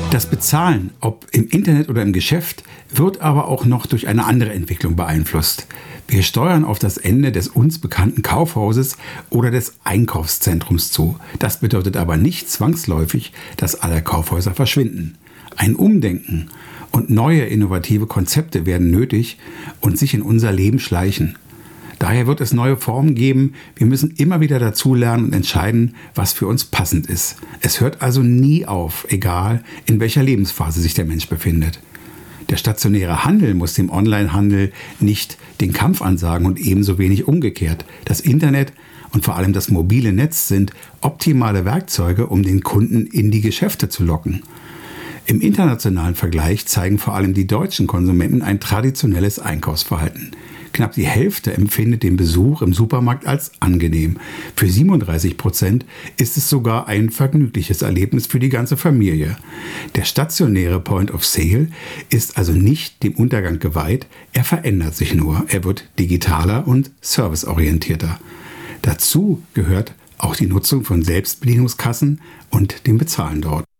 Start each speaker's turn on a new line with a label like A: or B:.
A: Das Bezahlen, ob im Internet oder im Geschäft, wird aber auch noch durch eine andere Entwicklung beeinflusst. Wir steuern auf das Ende des uns bekannten Kaufhauses oder des Einkaufszentrums zu. Das bedeutet aber nicht zwangsläufig, dass alle Kaufhäuser verschwinden. Ein Umdenken und neue innovative Konzepte werden nötig und sich in unser Leben schleichen. Daher wird es neue Formen geben. Wir müssen immer wieder dazulernen und entscheiden, was für uns passend ist. Es hört also nie auf, egal in welcher Lebensphase sich der Mensch befindet. Der stationäre Handel muss dem Onlinehandel nicht den Kampf ansagen und ebenso wenig umgekehrt. Das Internet und vor allem das mobile Netz sind optimale Werkzeuge, um den Kunden in die Geschäfte zu locken. Im internationalen Vergleich zeigen vor allem die deutschen Konsumenten ein traditionelles Einkaufsverhalten. Knapp die Hälfte empfindet den Besuch im Supermarkt als angenehm. Für 37% ist es sogar ein vergnügliches Erlebnis für die ganze Familie. Der stationäre Point of Sale ist also nicht dem Untergang geweiht, er verändert sich nur. Er wird digitaler und serviceorientierter. Dazu gehört auch die Nutzung von Selbstbedienungskassen und dem Bezahlen dort.